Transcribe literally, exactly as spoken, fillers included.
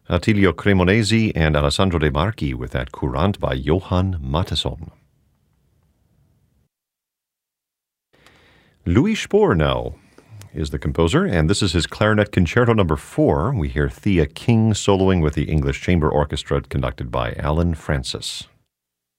Attilio Cremonesi and Alessandro De Marchi with that Courant by Johann Mattheson. Louis Spohr now is the composer, and this is his Clarinet Concerto number four. We hear Thea King soloing with the English Chamber Orchestra conducted by Alan Francis.